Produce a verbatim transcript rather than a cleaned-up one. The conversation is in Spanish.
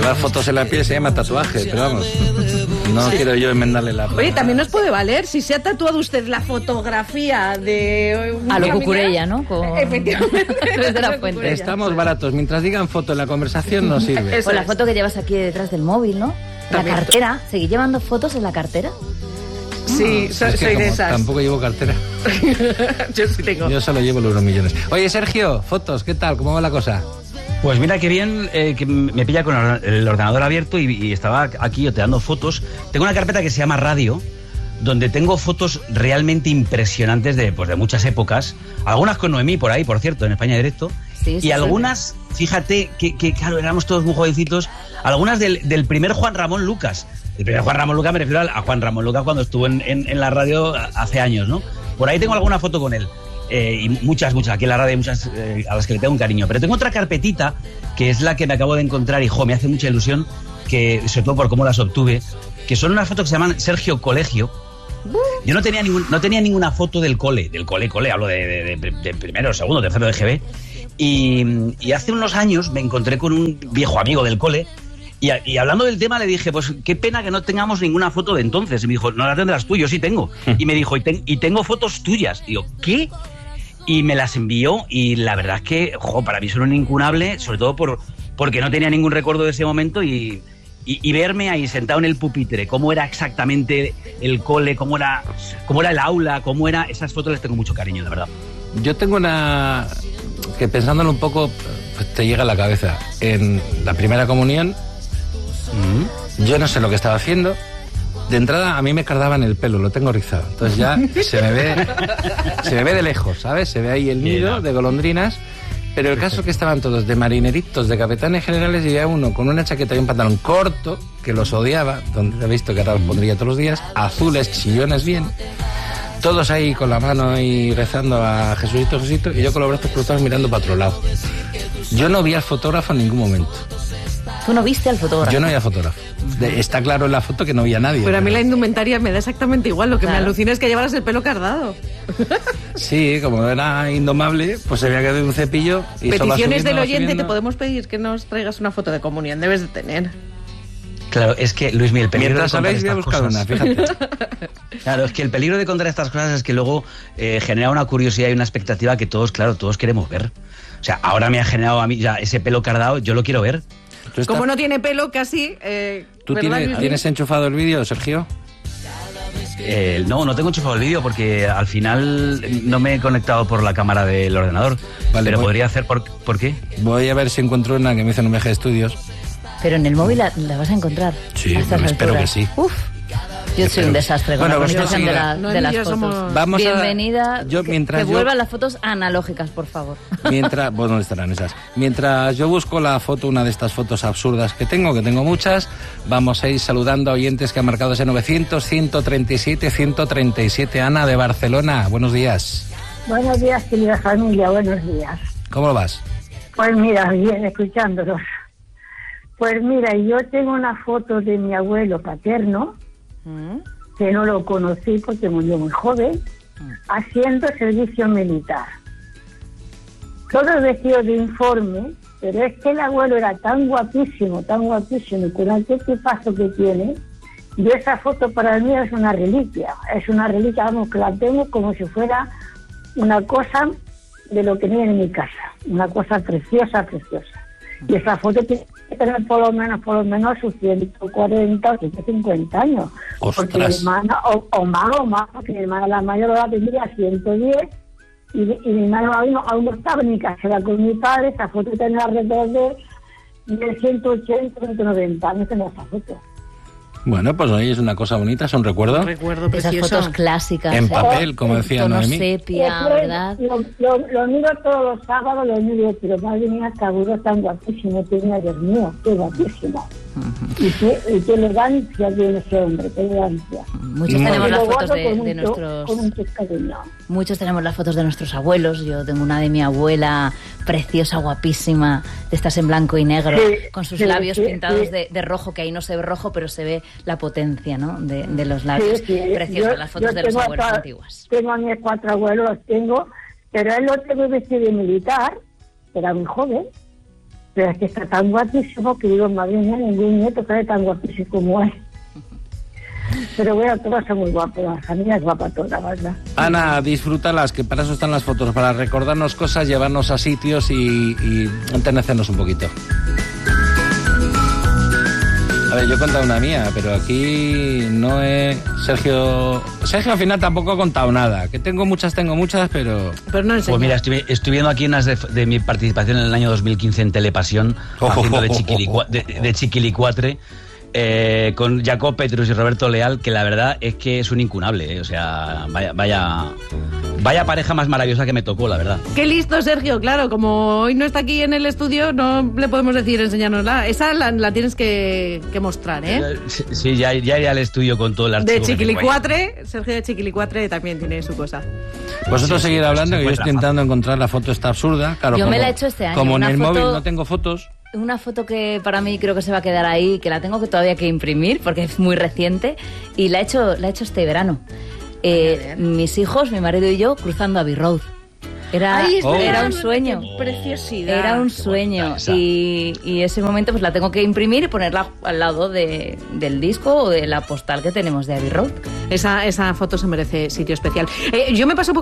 llevar fotos en la piel se llama tatuaje, pero vamos, no sí. quiero yo enmendarle la... Oye, también nos puede valer, si se ha tatuado usted la fotografía de... A lo Cucurella, ¿no? Con... Efectivamente. Desde la fuente. Estamos baratos, mientras digan foto en la conversación no sirve. O la foto que llevas aquí detrás del móvil, ¿no? La cartera, ¿seguís llevando fotos en la cartera? Sí, no, soy, es que soy de esas. Tampoco llevo cartera. Yo sí tengo. Yo solo llevo los euromillones. Oye, Sergio, fotos, ¿qué tal? ¿Cómo va la cosa? Pues mira qué bien, eh, que me pilla con el ordenador abierto y, y estaba aquí oteando fotos. Tengo una carpeta que se llama Radio, donde tengo fotos realmente impresionantes de, pues, de muchas épocas. Algunas con Noemí por ahí, por cierto, en España Directo. Sí, sí, y algunas, sí. fíjate, que, que claro, éramos todos muy jovencitos. Algunas del, del primer Juan Ramón Lucas. El primer Juan Ramón Lucas me refiero a Juan Ramón Lucas cuando estuvo en, en, en la radio hace años, ¿no? Por ahí tengo alguna foto con él. Eh, y muchas, muchas, aquí en la radio hay muchas eh, a las que le tengo un cariño. Pero tengo otra carpetita, que es la que me acabo de encontrar y, jo, me hace mucha ilusión, que, sobre todo por cómo las obtuve, que son unas fotos que se llaman Sergio Colegio. Yo no tenía, ningún, no tenía ninguna foto del cole, del cole, cole, hablo de, de, de, de primero, segundo, tercero de G B. Y, y hace unos años me encontré con un viejo amigo del cole y, y hablando del tema le dije, pues qué pena que no tengamos ninguna foto de entonces. Y me dijo, no la tendrás tú, yo sí tengo. Y me dijo, y, ten, y tengo fotos tuyas. Digo, ¿qué? Y me las envió y la verdad es que, jo, para mí son un incunable, sobre todo por, porque no tenía ningún recuerdo de ese momento y, y, y verme ahí sentado en el pupitre, cómo era exactamente el cole, cómo era, cómo era el aula, cómo era... Esas fotos les tengo mucho cariño, de verdad. Yo tengo una... que pensándolo un poco, pues te llega a la cabeza. En la primera comunión, mm. yo no sé lo que estaba haciendo. De entrada, a mí me cardaban el pelo, lo tengo rizado. Entonces ya se me ve se me ve de lejos, ¿sabes? Se ve ahí el nido de golondrinas. Pero el caso es que estaban todos de marineritos, de capitanes generales, y había uno con una chaqueta y un pantalón corto, que los odiaba, donde he visto que ahora los pondría todos los días, azules, chillones bien, todos ahí con la mano ahí rezando a Jesucito, Jesucito, y yo con los brazos cruzados mirando para otro lado. Yo no vi al fotógrafo en ningún momento. ¿Tú no viste al fotógrafo? Yo no vi al fotógrafo. De, está claro en la foto que no vi a nadie. Pero a mí la indumentaria me da exactamente igual. Lo que claro. me alucina es que llevaras el pelo cardado. Sí, como era indomable, pues se había quedado un cepillo. Y peticiones del oyente, subiendo. Te podemos pedir que nos traigas una foto de comunión. Debes de tener. Claro, es que, Luis, el peligro Mientras de contar habéis, voy a buscar cosas, una, fíjate. Claro, es que el peligro de contar estas cosas es que luego eh, genera una curiosidad y una expectativa que todos, claro, todos queremos ver. O sea, ahora me ha generado a mí ya ese pelo cardado, yo lo quiero ver. Como no tiene pelo casi... Eh, ¿Tú tienes, ¿tienes enchufado el vídeo, Sergio? Eh, no, no tengo enchufado el vídeo porque al final no me he conectado por la cámara del ordenador. Vale, pero voy. podría hacer... Por, ¿Por qué? Voy a ver si encuentro una que me hizo en un viaje de estudios. Pero en el móvil la, la vas a encontrar. Sí, me espero que sí. Uf. Yo soy un desastre con bueno, la presentación de, la, no, de las fotos. Somos... Vamos Bienvenida. A... Yo, mientras que yo... vuelvan las fotos analógicas, por favor. Mientras, pues ¿dónde estarán esas? Mientras yo busco la foto, una de estas fotos absurdas que tengo, que tengo muchas, vamos a ir saludando a oyentes que han marcado ese novecientos, ciento treinta y siete, ciento treinta y siete. Ana, de Barcelona, buenos días. Buenos días, querida familia, buenos días. ¿Cómo lo vas? Pues mira, bien, escuchándolos. Pues mira, yo tengo una foto de mi abuelo paterno, ¿Mm? que no lo conocí porque murió muy joven, haciendo servicio militar. Todo vestido de informe, pero es que el abuelo era tan guapísimo, tan guapísimo, y con aquel tipazo que tiene, y esa foto para mí es una reliquia, es una reliquia, vamos, que la tengo como si fuera una cosa de lo que tenía en mi casa, una cosa preciosa, preciosa. Y esa foto tiene que tener por lo menos, por lo menos sus ciento cuarenta o ciento cincuenta años. ¡Ostras! Porque mi hermana, o, o más o más, porque mi hermana la mayor la tendría ciento diez y, y mi hermano aún, aún no estaba en mi casa, era con mi padre. Esa foto tenía alrededor de, de ciento ochenta, ciento noventa años en esa foto. Bueno, pues hoy es una cosa bonita, es un recuerdo. Un recuerdo precioso. Esas fotos clásicas. En papel, como decía Noemí. Sepia, ¿verdad? Lo, lo, lo miro todos los sábados, lo miro, pero madre mía, qué abuelo tan guapísimo tenía, Dios mío, qué guapísimo. Uh-huh. Y qué, y qué elegancia tiene ese hombre, qué elegancia. Muchos y tenemos las fotos de, de mucho, nuestros... Con mucho cariño. Muchos tenemos las fotos de nuestros abuelos. Yo tengo una de mi abuela, preciosa, guapísima, de estas en blanco y negro, sí, con sus sí, labios sí, pintados sí. De, de rojo, que ahí no se ve rojo, pero se ve la potencia, ¿no?, de, de los labios. Sí, sí. Preciosas las fotos de los abuelos a, antiguos. Tengo a mis cuatro abuelos, los tengo, pero él lo tengo vestido de militar, era muy joven, Pero es que está tan guapísimo que digo, madre mía, ningún nieto sale tan guapísimo como él. Pero bueno, todas son muy guapas, la familia es guapa toda, ¿verdad? Ana, disfrútalas, que para eso están las fotos, para recordarnos cosas, llevarnos a sitios y, y enternecernos un poquito. A ver, yo he contado una mía, pero aquí no he... Sergio... Sergio al final tampoco ha contado nada. Que tengo muchas, tengo muchas, pero... Pero no enseña. Pues mira, estoy, estoy viendo aquí unas de, de mi participación en el año dos mil quince en Telepasión, Oh, haciendo oh, de, oh, chiquilicua, de, de chiquilicuatre, eh, con Jacob Petrus y Roberto Leal, que la verdad es que es un incunable, eh, o sea, vaya, vaya, vaya pareja más maravillosa que me tocó, la verdad. Qué listo, Sergio. Claro, como hoy no está aquí en el estudio, no le podemos decir enseñárnosla. Esa la, la tienes que, que mostrar, ¿eh? Sí, sí, ya, ya iré al estudio con todo el archivo. De que tengo ahí. Chiquilicuatre, Sergio de Chiquilicuatre también tiene su cosa. Vosotros Sí, seguid sí, hablando, se que yo encuentra estoy intentando encontrar la foto esta absurda. Claro, Yo como, me la he hecho este año, Como en una el foto- móvil no tengo fotos... Una foto que para mí creo que se va a quedar ahí, que la tengo que todavía que imprimir porque es muy reciente y la he hecho, la he hecho este verano. Eh, mis hijos, mi marido y yo cruzando Abbey Road. Era, Ay, es Oh. verdad, era un sueño. qué preciosidad. Era un sueño esa. y, y ese momento pues la tengo que imprimir y ponerla al lado de, del disco o de la postal que tenemos de Abbey Road. Esa, esa foto se merece sitio especial. Eh, yo me paso